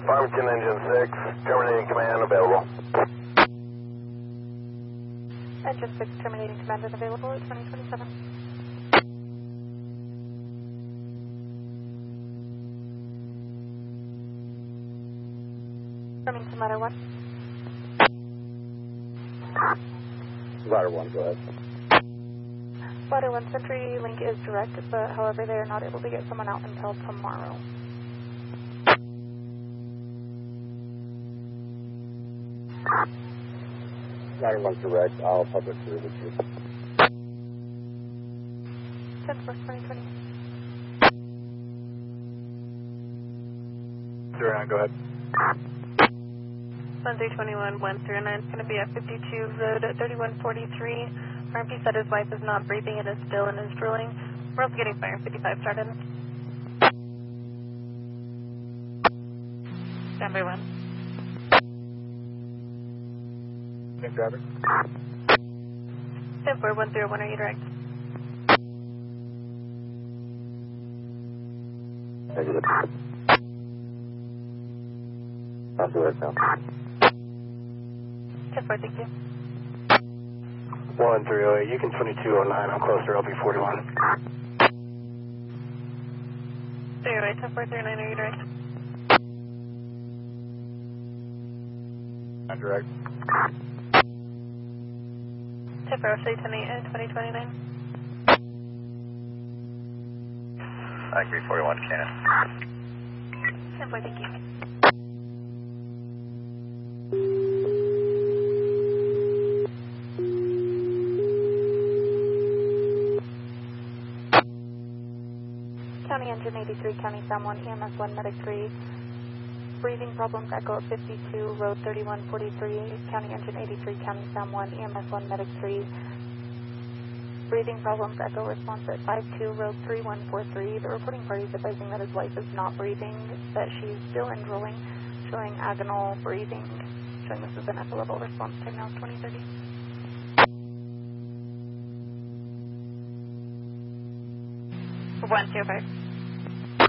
Farmington Engine 6, terminating command available. Engine 6 terminating command unavailable at 2027. Farmington Ladder 1. Ladder 1, go ahead. Ladder 1 Sentry link is direct, but however they are not able to get someone out until tomorrow. Ladder 1 direct, I'll public through with you. 10-4-2020. Zero, go ahead. 1321 109 is going to be at 52 Road at 3143. RMP said his wife is not breathing and is still and is drooling. We're also getting fire 55 started. Standby 1. Name driver. 10101, are you direct? Negative. I'll do it now. 10-4, thank you. 1308, you can 2209, I'm closer, LB 41. 308, 10-439, are you direct? I'm direct. 10-4, say 10-8 and 2029. I-341 Cannon. 10-4, thank you. County Engine 83, County Sam 1, EMS 1, Medic 3. Breathing problems, Echo at 52, Road 3143. County Engine 83, County Sam 1, EMS 1, Medic 3. Breathing problems, Echo response at 52, Road 3143. The reporting party is advising that his wife is not breathing, that she's still indrolling, showing agonal breathing, showing this is an echo level response time now is 2030. One, 2, 5.